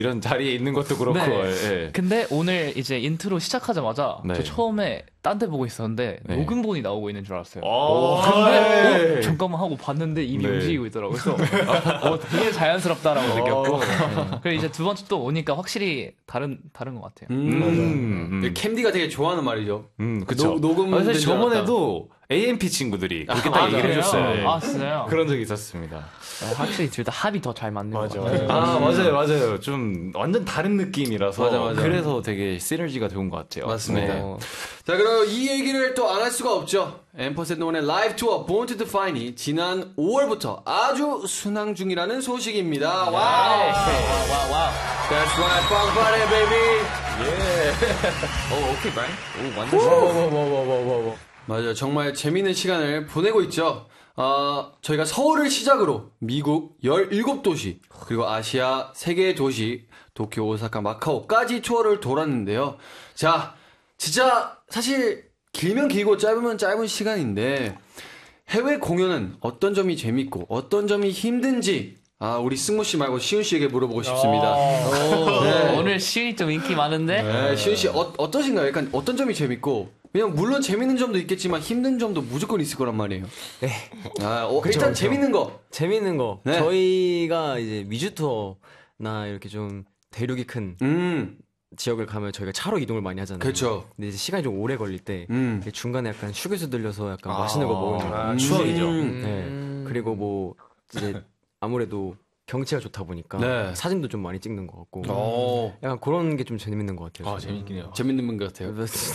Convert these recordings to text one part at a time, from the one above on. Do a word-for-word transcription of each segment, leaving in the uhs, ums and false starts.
이런 자리에 있는 것도 그렇고. 네. 예. 근데 오늘 이제 인트로 시작하자마자 네. 저 처음에 딴 데 보고 있었는데 네. 녹음본이 나오고 있는 줄 알았어요. 오, 근데 네. 어? 잠깐만 하고 봤는데 입이 네. 움직이고 있더라고요. 그래서 어, 되게 자연스럽다라고 느꼈고 그리고 이제 두 번째 또 오니까 확실히 다른 다른 것 같아요. 음, 음, 음. 캔디가 되게 좋아하는 말이죠. 음, 그쵸. 노- 녹음 사실 된 줄 저번에도 에이엠피 친구들이 그렇게 아, 딱 얘기를 그래요? 해줬어요. 예. 아 진짜요? 그런 적이 있었습니다. 네, 확실히 둘 다 합이 더 잘 맞는 것 같아요. 아, 맞아요, 맞아요. 좀 완전 다른 느낌이라서. 맞아, 맞아. 그래서 되게 시너지가 좋은 것 같아요. 맞습니다. 네. 어, 자, 그럼 이 얘기를 또 안 할 수가 없죠. 앰퍼센드 원의 라이브 투어 Born to Define이 지난 오월부터 아주 순항 중이라는 소식입니다. 와우! 와와와. That's right, 빵빠레 베이비. 오, 오케이, 브라인. 오, 완전 맞아요. 정말 재미있는 시간을 보내고 있죠. 어, 저희가 서울을 시작으로 미국 열일곱 도시, 그리고 아시아 세 개의 도시, 도쿄, 오사카, 마카오까지 투어를 돌았는데요. 자, 진짜 사실 길면 길고 짧으면 짧은 시간인데 해외 공연은 어떤 점이 재밌고 어떤 점이 힘든지 아, 우리 승모 씨 말고 시훈 씨에게 물어보고 싶습니다. 네. 오늘 시윤이 좀 인기 많은데 네, 시훈 씨 어, 어떠신가요? 약간 어떤 점이 재밌고 왜냐면 물론 재밌는 점도 있겠지만 힘든 점도 무조건 있을 거란 말이에요. 네. 아, 어, 그쵸, 일단 그쵸. 재밌는 거. 재밌는 거. 네. 저희가 이제 위주 투어나 이렇게 좀 대륙이 큰 음, 지역을 가면 저희가 차로 이동을 많이 하잖아요. 그쵸. 근데 이제 시간이 좀 오래 걸릴 때 음. 이렇게 중간에 약간 휴게소 들려서 약간 맛있는 거 먹는 거. 아, 추억이죠. 네. 그리고 뭐 이제 아무래도 경치가 좋다 보니까 네. 사진도 좀 많이 찍는 것 같고 어, 약간 그런 게 좀 재밌는 것 같아요. 아, 재밌긴 해요. 재밌는 분 같아요.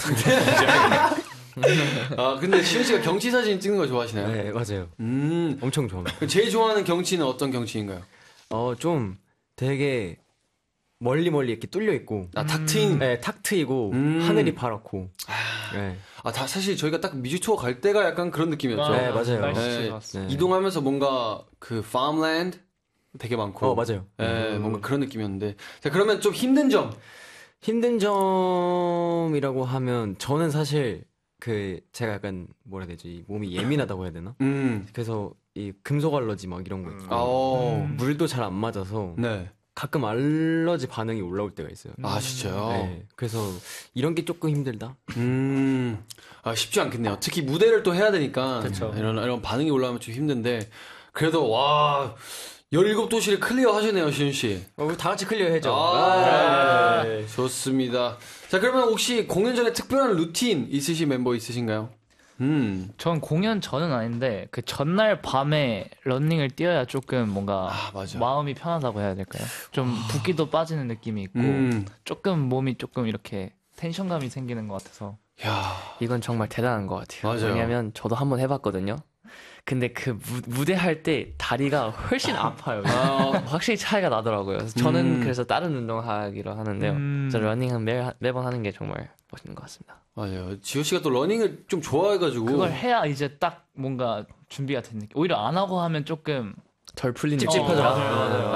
아, 근데 시훈 씨가 경치 사진 찍는 거 좋아하시나요? 네, 맞아요. 음, 엄청 좋아합니다. 제일 좋아하는 경치는 어떤 경치인가요? 어, 좀 되게 멀리 멀리 이렇게 뚫려 있고 아, 탁 트인. 네, 탁 트이고 음. 하늘이 파랗고. 네. 아, 다 사실 저희가 딱 미주 투어 갈 때가 약간 그런 느낌이었죠. 네, 맞아요. 날씨 네. 좋았어. 네. 이동하면서 뭔가 그 farmland 되게 많고. 어, 맞아요. 네, 뭔가 그런 느낌이었는데. 자, 그러면 좀 힘든 점. 힘든 점이라고 하면 저는 사실 그 제가 약간 뭐라 해야 되지 몸이 예민하다고 해야 되나? 음. 그래서 이 금속 알러지 막 이런 거 있고 어. 물도 잘 안 맞아서 네. 가끔 알러지 반응이 올라올 때가 있어요. 아, 진짜요? 네, 그래서 이런 게 조금 힘들다. 음. 아, 쉽지 않겠네요. 특히 무대를 또 해야 되니까. 그쵸. 이런, 이런 반응이 올라오면 좀 힘든데. 그래도, 와, 열일곱 도시를 클리어 하시네요, 시윤 씨. 어, 우리 다 같이 클리어 해줘. 아, 네. 좋습니다. 자, 그러면 혹시 공연 전에 특별한 루틴 있으신 멤버 있으신가요? 음. 전 공연 전은 아닌데 그 전날 밤에 러닝을 뛰어야 조금 뭔가 아, 맞아. 마음이 편하다고 해야 될까요? 좀 붓기도 빠지는 느낌이 있고 음. 조금 몸이 조금 이렇게 텐션감이 생기는 것 같아서 야, 이건 정말 대단한 것 같아요. 맞아요. 왜냐면 저도 한번 해봤거든요. 근데 그 무, 무대 할 때 다리가 훨씬 아파요. 아. 확실히 차이가 나더라고요. 그래서 저는 음. 그래서 다른 운동하기로 하는데요. 음. 저 러닝은 매, 매번 하는 게 정말 멋있는 것 같습니다. 맞아요. 지호 씨가 또 러닝을 좀 좋아해가지고. 그걸 해야 이제 딱 뭔가 준비가 된 느낌. 오히려 안 하고 하면 조금 덜 풀리는 찝찝하죠. 느낌. 맞아요, 맞아요.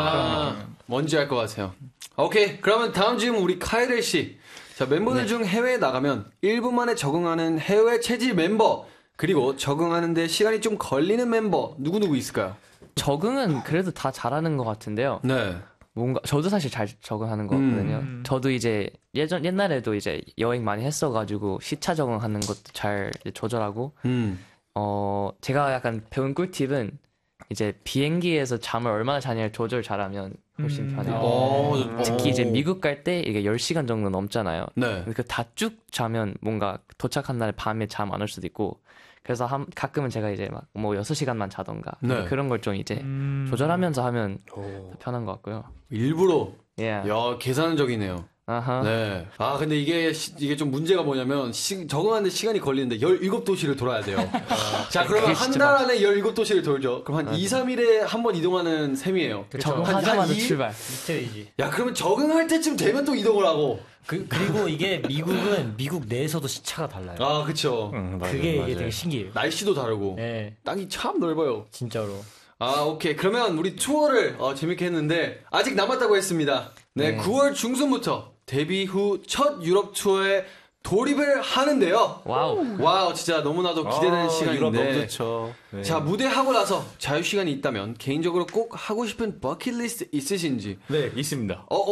아, 뭔지 알 것 같아요. 오케이. 그러면 다음 질문 우리 카이레 씨. 자, 멤버들 중 해외에 나가면 일 분 만에 적응하는 해외 체질 멤버, 그리고 적응하는데 시간이 좀 걸리는 멤버, 누구누구 있을까요? 적응은 그래도 다 잘하는 것 같은데요. 네. 뭔가 저도 사실 잘 적응하는 거거든요. 음. 저도 이제 예전 옛날에도 이제 여행 많이 했어가지고 시차 적응하는 것도 잘 이제 조절하고 음. 어 제가 약간 배운 꿀팁은 이제 비행기에서 잠을 얼마나 자냐를 조절 잘하면 훨씬 음. 편해요. 어, 특히 이제 어. 미국 갈 때 이게 열 시간 정도 넘잖아요. 네. 그 다 쭉 자면 뭔가 도착한 날 밤에 잠 안 올 수도 있고 그래서 한, 가끔은 제가 이제 막 뭐 여섯 시간만 자던가 네. 그런 걸 좀 이제 음. 조절하면서 하면 더 편한 것 같고요. 일부러. 예. 야, 계산적이네요. 아하. 네. 아, 근데 이게, 시- 이게 좀 문제가 뭐냐면, 시- 적응하는데 시간이 걸리는데 열일곱 도시를 돌아야 돼요. 자, 그러면 그게 한 진짜 달 안에 열일곱 도시를 돌죠. 그럼 한 이, 삼 일에 한 번 이동하는 셈이에요. 적응하자마자 한 이- 출발. 이틀이지. 야, 그러면 적응할 때쯤 되면 또 이동을 하고. 그, 그리고 이게 미국은 미국 내에서도 시차가 달라요. 아, 그쵸. 음, 맞아요, 그게 맞아요. 이게 되게 신기해요. 날씨도 다르고. 네, 땅이 참 넓어요. 진짜로. 아, 오케이. 그러면 우리 투어를 어, 재밌게 했는데, 아직 남았다고 했습니다. 네, 구월 중순부터 데뷔 후 첫 유럽 투어에 돌입을 하는데요. 와우. 와우, 진짜 너무나도 기대되는 아, 시간인데. 유럽 너무 좋죠. 네. 자, 무대 하고 나서 자유 시간이 있다면 개인적으로 꼭 하고 싶은 버킷리스트 있으신지. 네, 있습니다. 어,